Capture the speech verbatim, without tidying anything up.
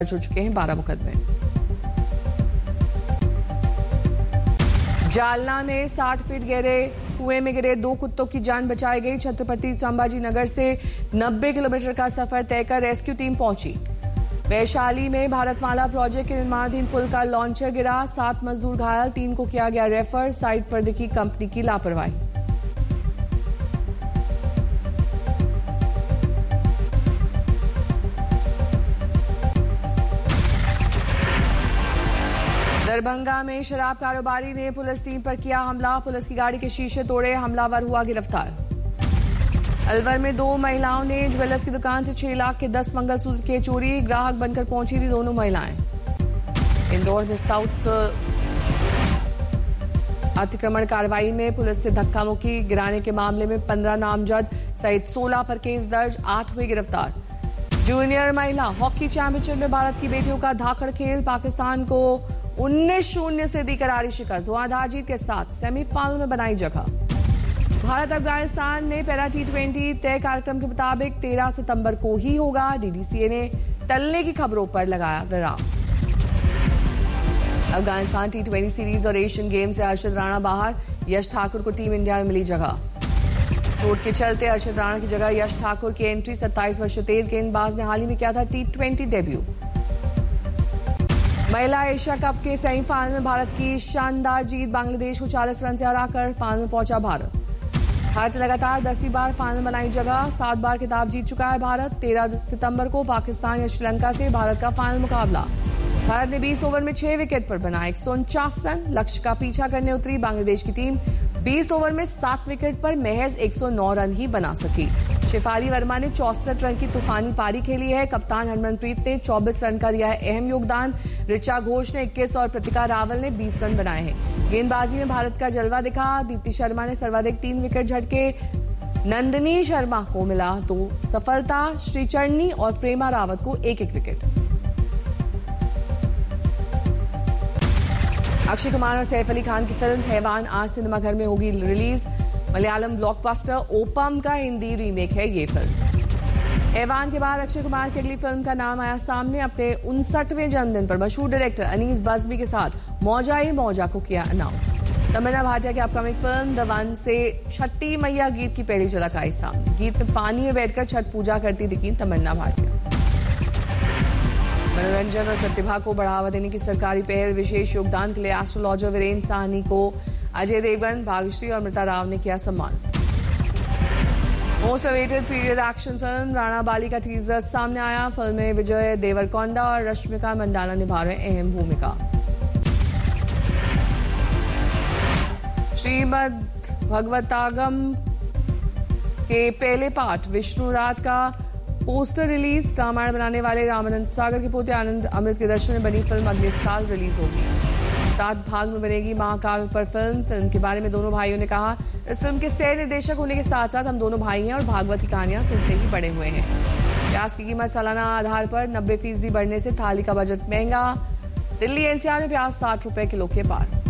हो चुके हैं बारह मुकदमे। जालना में साठ फीट गहरे कुएं में गिरे दो कुत्तों की जान बचाई गई। छत्रपति संभाजी नगर से नब्बे किलोमीटर का सफर तय कर रेस्क्यू टीम पहुंची। वैशाली में भारतमाला प्रोजेक्ट के निर्माणाधीन पुल का लॉन्चर गिरा, सात मजदूर घायल, तीन को किया गया रेफर। साइट पर दिखी कंपनी की लापरवाही। दरभंगा में शराब कारोबारी ने पुलिस टीम पर किया हमला, पुलिस की गाड़ी के शीशे तोड़े, हमलावर हुआ गिरफ्तार। अलवर में दो महिलाओं ने ज्वेलर्स की दुकान से छह लाख के दस मंगलसूत्र के चोरी, ग्राहक बनकर पहुंची थी दोनों महिलाएं। इंदौर में साउथ अतिक्रमण कार्रवाई में पुलिस से धक्का मुक्की, गिराने के मामले में पंद्रह नामजद सहित सोलह पर केस दर्ज, आठ हुए गिरफ्तार। जूनियर महिला हॉकी चैंपियनशिप में भारत की बेटियों का धाकड़ खेल, पाकिस्तान को उन्नीस शून्य से दी करारी शिकस्त, धुआंधार जीत के साथ सेमीफाइनल में बनाई जगह। भारत अफगानिस्तान में पैरा टी ट्वेंटी तय कार्यक्रम के मुताबिक तेरह सितंबर को ही होगा। डीडीसीए ने टलने की खबरों पर लगाया विराम। अफगानिस्तान टी ट्वेंटी सीरीज और एशियन गेम से अर्शद राणा बाहर, यश ठाकुर को टीम इंडिया में मिली जगह। चोट के चलते अर्शद राणा की जगह यश ठाकुर की एंट्री। सत्ताईस वर्षीय तेज गेंदबाज ने हाल ही में किया था टी ट्वेंटी डेब्यू। महिला एशिया कप के सेमीफाइनल में भारत की शानदार जीत, बांग्लादेश को चालीस रन से हराकर फाइनल में पहुंचा भारत। भारत लगातार दसवीं बार फाइनल बनाई जगह, सात बार खिताब जीत चुका है भारत। तेरह सितंबर को पाकिस्तान या श्रीलंका से भारत का फाइनल मुकाबला। भारत ने बीस ओवर में छह विकेट पर बनाए एक सौ उनचास रन, लक्ष्य का पीछा करने उतरी बांग्लादेश की टीम बीस ओवर में सात विकेट पर महज एक सौ नौ रन ही बना सकी। शेफाली वर्मा ने चौसठ रन की तूफानी पारी खेली है। कप्तान हरमनप्रीत ने चौबीस रन का दिया है अहम योगदान। ऋचा घोष ने इक्कीस और प्रतिका रावल ने बीस रन बनाए हैं। गेंदबाजी में भारत का जलवा दिखा, दीप्ति शर्मा ने सर्वाधिक तीन विकेट झटके, नंदिनी शर्मा को मिला तो सफलता, श्रीचरणी और प्रेमा रावत को एक एक विकेट। अक्षय कुमार और सैफ अली खान की फिल्म हैवान आज सिनेमाघर में होगी रिलीज। मलयालम ब्लॉकबस्टर ओपम का हिंदी रीमेक है ये फिल्म। हैवान के बाद अक्षय कुमार की अगली फिल्म का नाम आया सामने। अपने उनसठवें जन्मदिन पर मशहूर डायरेक्टर अनीस बज़मी के साथ मौजा ही मौजा को किया अनाउंस। तमन्ना भाटिया की अपकमिंग फिल्म द वन से छठी मैया गीत की पहली झलक आई सामने। गीत में पानी में बैठकर छठ पूजा करती दिखी तमन्ना भाटिया। मनोरंजन और प्रतिभा को बढ़ावा देने की सरकारी पहल, विशेष योगदान के लिए एस्ट्रोलॉजर वीरेंद्र साहनी को अजय देवगन, भाग्यश्री और अमृता राव ने किया सम्मान। Most awaited period action film Rana बाली का टीजर सामने आया। फिल्म में विजय देवरकोंडा और रश्मिका मंडाना निभा रहे अहम भूमिका। श्रीमद् भगवतागम के पहले पार्ट विष्णु रात का पोस्टर रिलीज। रामायण बनाने वाले रामानंद सागर के पोते आनंद अमृत के दर्शन में बनी फिल्म अगले साल रिलीज होगी। सात भाग में बनेगी महाकाव्य पर फिल्म। फिल्म के बारे में दोनों भाइयों ने कहा, इस फिल्म के सह निर्देशक होने के साथ साथ हम दोनों भाई हैं और भागवत की कहानियां सुनते ही बड़े हुए हैं। प्याज की कीमत सालाना आधार पर नब्बे फीसदी बढ़ने से थाली का बजट महंगा। दिल्ली एनसीआर में प्याज साठ रुपए किलो के पार।